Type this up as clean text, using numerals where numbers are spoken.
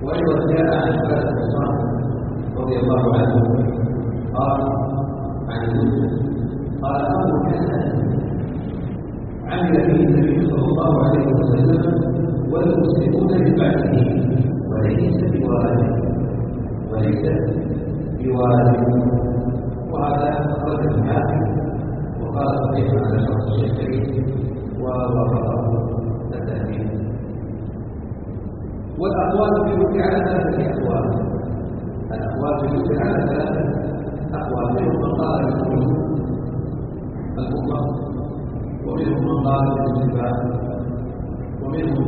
وأيضا جاء عن عبادة بن صامت رضي الله عنه قال عن المسلم قال أمر كان عمل به النبي صلى الله عليه وسلم والمسلمون من بعده وليس بواجب وهذا أخرجه الحاكم وقال صحيح على شرط الشيخين ووافقه التأمين. والأقوال في الوقت على ثلاثة أقوال. الأقوال في الوقت على ثلاثة أقوال، منهم من قال بالوجوب المطلق، ومنهم من قال بالاتباع، ومنهم